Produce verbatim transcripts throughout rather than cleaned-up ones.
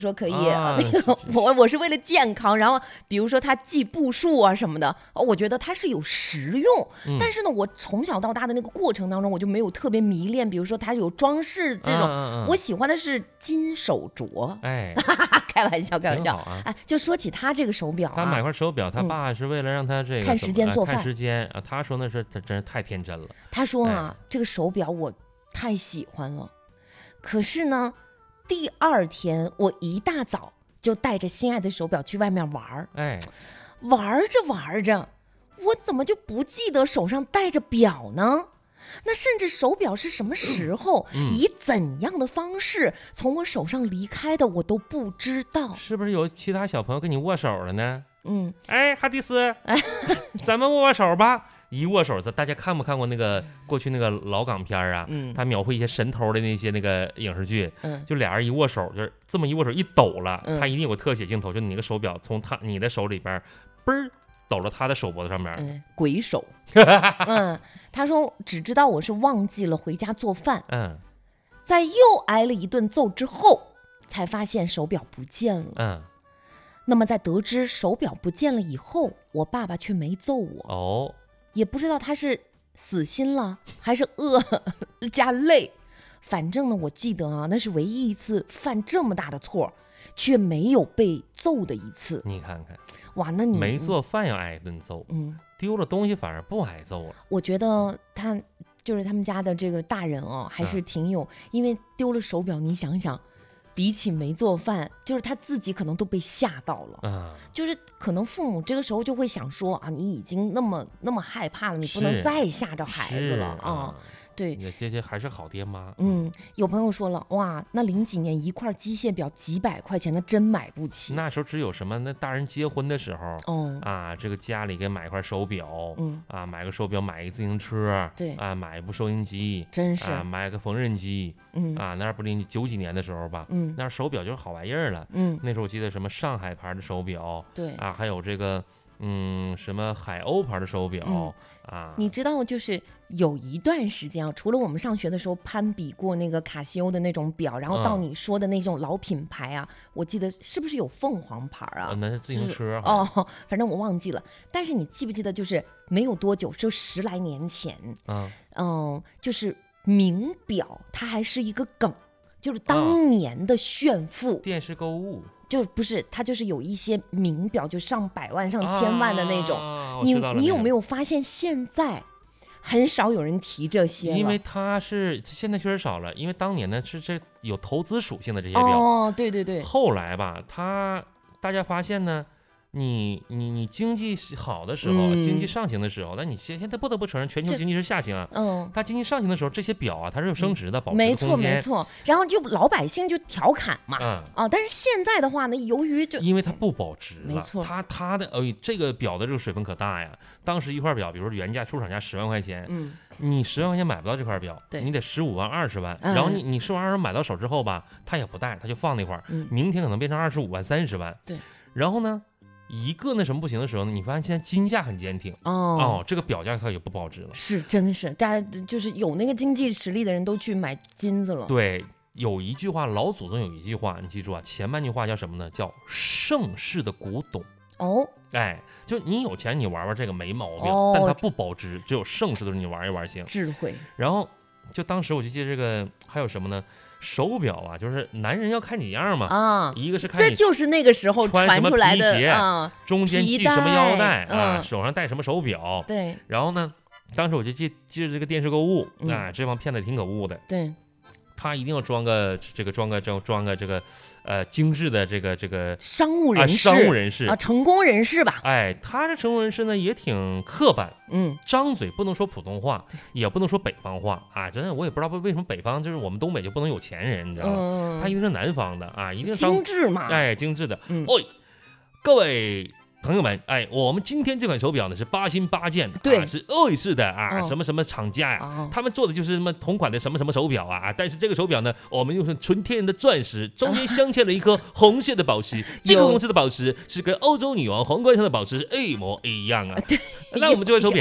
说可以、啊、那个我我是为了健康，然后比如说它记步数啊什么的，我觉得它是有实用、嗯、但是呢我从小到大的那个过程当中我就没有特别迷恋，比如说它有装饰这种、嗯嗯、我喜欢的是金手镯，哎开玩笑开玩笑、啊、哎，就说起他这个手表、啊、 他买块手表他爸是为了让他这个、嗯、 看时间做饭看时间啊，他说那是他真是太天真了， 他说啊、哎、这个手表我太喜欢了，可是呢第二天我一大早就带着心爱的手表去外面玩，哎，玩着玩着，我怎么就不记得手上戴着表呢？那甚至手表是什么时候、嗯、以怎样的方式从我手上离开的，我都不知道。 是不是有其他小朋友跟你握手了呢？嗯，哎，哈迪斯，哎，咱们握握手吧。一握手，大家看没看过那个过去那个老港片啊？嗯，他描绘一些神偷的那些那个影视剧，嗯，就俩人一握手，就是这么一握手一抖了，嗯、他一定有个特写镜头，就你那个手表从他你的手里边，嘣儿抖到他的手脖子上面， 嗯，鬼手。嗯，他说只知道我是忘记了回家做饭，嗯，在又挨了一顿揍之后，才发现手表不见了，嗯。那么在得知手表不见了以后，我爸爸却没揍我，哦。也不知道他是死心了还是饿加累，反正呢我记得啊，那是唯一一次犯这么大的错却没有被揍的一次。 你看看， 哇，那你没做饭要挨顿揍，嗯，丢了东西反而不挨揍了。 我觉得他就是他们家的这个大人哦，还是挺有、嗯、因为丢了手表，你想想比起没做饭，就是他自己可能都被吓到了、嗯、就是可能父母这个时候就会想说啊，你已经那么那么害怕了，你不能再吓着孩子了啊。对， 你的姐姐还是好爹妈。 嗯，有朋友说了，哇，那零几年一块机械表几百块钱，那真买不起。 那时候只有什么？那大人结婚的时候，哦啊，这个家里给买块手表，嗯啊，买个手表，买一个自行车， 对啊，买一部收音机， 真是啊，买个缝纫机，嗯啊，那不是九几年的时候吧，嗯，那手表就是好玩意儿了，嗯，那时候我记得什么上海牌的手表， 对啊，还有这个嗯什么海鸥牌的手表。嗯啊， 你知道就是有一段时间啊，除了我们上学的时候攀比过那个卡西欧的那种表，然后到你说的那种老品牌啊，嗯、我记得是不是有凤凰牌啊？ 呃、那是自行车、就是、 哦，反正我忘记了。但是你记不记得，就是没有多久，就十来年前，嗯嗯，就是名表它还是一个梗，就是当年的炫富、 啊、电视购物。 就不是，它就是有一些名表，就上百万、上千万的那种。 啊、 你你有没有发现，现在很少有人提这些了？ 因为它是现在确实少了，因为当年呢是这有投资属性的这些表。 哦，对对对。后来吧，它大家发现呢。你你你经济好的时候、嗯，经济上行的时候，那你现现在不得不承认，全球经济是下行啊。嗯，它经济上行的时候，这些表啊，它是有升值的，嗯、保值的空间。 没错没错。然后就老百姓就调侃嘛，嗯啊，但是现在的话呢，由于就因为它不保值了， 没错， 它它的呃这个表的这个水分可大呀。当时一块表，比如说原价出厂价十万块钱，嗯，你十万块钱买不到这块表，对，你得十五万二十万，嗯、然后你你十五万二十万买到手之后吧，它也不戴，它就放那块儿、嗯，明天可能变成二十五万三十万， 对， 然后呢？一个那什么不行的时候呢，你发现现在金价很坚挺哦，哦，这个表价它也不保值了， 是真是，大家就是有那个经济实力的人都去买金子了。 对，有一句话，老祖宗有一句话，你记住啊，前半句话叫什么呢？叫盛世的古董哦，哎，就你有钱你玩玩这个没毛病，哦、但它不保值，只有盛世的时候你玩一玩行。 智慧。 然后就当时我就记得这个还有什么呢？手表啊，就是男人要看几样嘛啊，一个是看这就是那个时候传出来的皮鞋、 啊， 中间系什么腰带啊、嗯，手上戴什么手表。 对， 然后呢，当时我就记记着这个电视购物、嗯、啊，这帮骗子挺可恶的。 对， 他一定要装个这个装个装装个这个呃精致的这个这个商务人士、 啊、商务人士啊，成功人士吧。 哎，他这成功人士呢也挺刻板。嗯，张嘴不能说普通话，也不能说北方话啊！真的，我也不知道为什么北方就是我们东北就不能有钱人，你知道吗？嗯、他一定是南方的啊，一定是精致嘛， 哎，精致的。嗯，哦，各位朋友们，哎，我们今天这款手表呢是八星八件， 对， 啊、是欧式的啊、哦，什么什么厂家呀、啊哦， 他们做的就是什么同款的什么什么手表啊，但是这个手表呢，我们用是纯天然的钻石，中间镶嵌了一颗红色的宝石，这个红色的宝石是跟欧洲女王皇冠上的宝石是一模一样啊。对，那我们这款手表。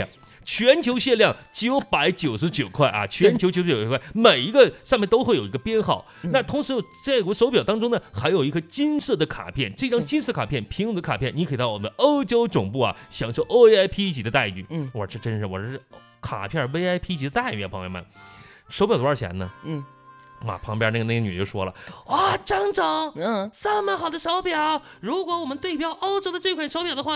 全球限量九百九十九块啊，全球九百九十九块，每一个上面都会有一个编号。嗯、那同时这个手表当中呢，还有一个金色的卡片，这张金色卡片，平用的卡片，你可以到我们欧洲总部啊，享受 V I P 级的待遇。嗯，我这真是，我这是卡片 V I P 级的待遇啊，朋友们。手表多少钱呢？嗯。妈，旁边那个那个女就说了，哇，张总，嗯，这么好的手表，如果我们对标欧洲的这款手表的话，